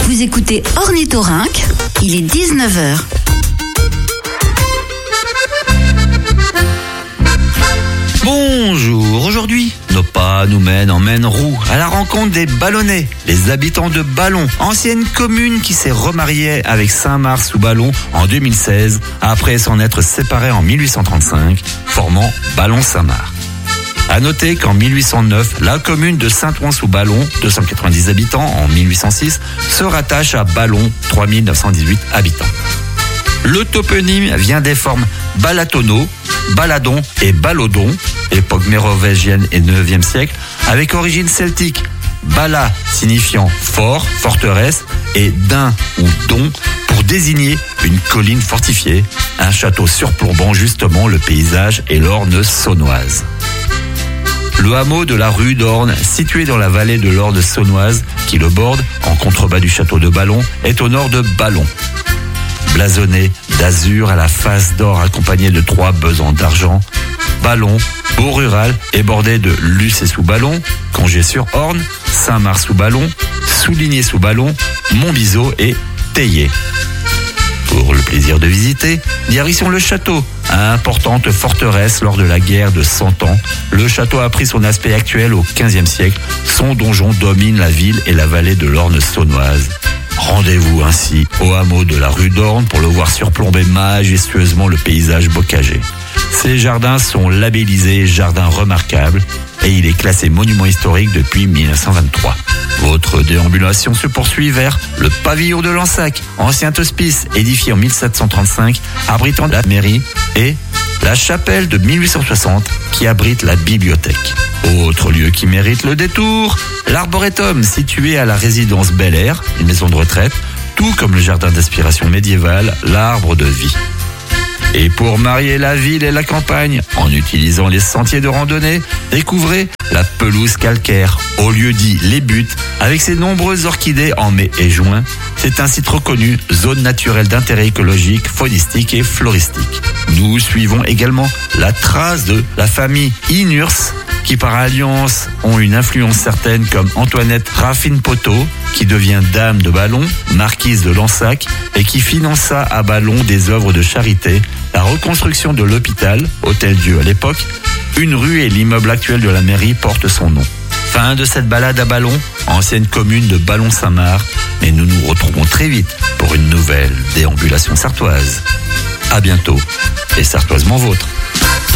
Vous écoutez Ornithorynque, il est 19h. Bonjour, aujourd'hui, nos pas nous mènent en Maine-Roux à la rencontre des Ballonnais, les habitants de Ballon, ancienne commune qui s'est remariée avec Saint-Mars-sous-Ballon en 2016, après s'en être séparée en 1835, formant Ballon-Saint-Mars. À noter qu'en 1809, la commune de Saint-Ouen-sous-Ballon, 290 habitants en 1806, se rattache à Ballon, 3918 habitants. Le toponyme vient des formes Balatono, Baladon et Balodon, époque mérovingienne et 9e siècle, avec origine celtique. Bala signifiant fort, forteresse, et din ou don pour désigner une colline fortifiée, un château surplombant justement le paysage et l'Orne saunoise. Le hameau de la rue d'Orne, situé dans la vallée de l'Orne saunoise, qui le borde en contrebas du château de Ballon, est au nord de Ballon. Blasonné d'azur à la face d'or accompagné de 3 besants d'argent, Ballon, beau rural, est bordé de Lucé-sous-Ballon, Congé sur Orne, Saint-Mars-sous-Ballon, Souligné-sous-Ballon, Montbiseau et Théier. Pour le plaisir de visiter, direction le château, importante forteresse lors de la guerre de 100 ans. Le château a pris son aspect actuel au XVe siècle. Son donjon domine la ville et la vallée de l'Orne saunoise. Rendez-vous ainsi au hameau de la rue d'Orne pour le voir surplomber majestueusement le paysage bocagé. Ces jardins sont labellisés jardins remarquables et il est classé monument historique depuis 1923. Votre déambulation se poursuit vers le pavillon de Lansac, ancien hospice édifié en 1735, abritant la mairie, et la chapelle de 1860 qui abrite la bibliothèque. Autre lieu qui mérite le détour, l'arboretum situé à la résidence Bel Air, une maison de retraite, tout comme le jardin d'inspiration médiévale, l'arbre de vie. Et pour marier la ville et la campagne, en utilisant les sentiers de randonnée, découvrez la pelouse calcaire, au lieu dit Les Buttes, avec ses nombreuses orchidées en mai et juin. C'est un site reconnu, zone naturelle d'intérêt écologique, faunistique et floristique. Nous suivons également la trace de la famille Inurs, qui par alliance ont une influence certaine comme Antoinette Raffine-Poteau, qui devient dame de Ballon, marquise de Lansac, et qui finança à Ballon des œuvres de charité, la reconstruction de l'hôpital, Hôtel-Dieu à l'époque, une rue et l'immeuble actuel de la mairie portent son nom. Fin de cette balade à Ballon, ancienne commune de Ballon-Saint-Mars, mais nous nous retrouvons très vite pour une nouvelle déambulation sartoise. À bientôt, et sartoisement vôtre.